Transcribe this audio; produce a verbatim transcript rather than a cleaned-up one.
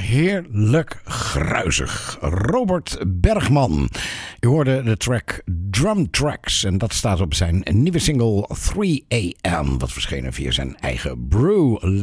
heerlijk gruizig. Robert Bergman. U hoorde de track Drum Tracks en dat staat op zijn nieuwe single three a.m. wat verschenen via zijn eigen Brew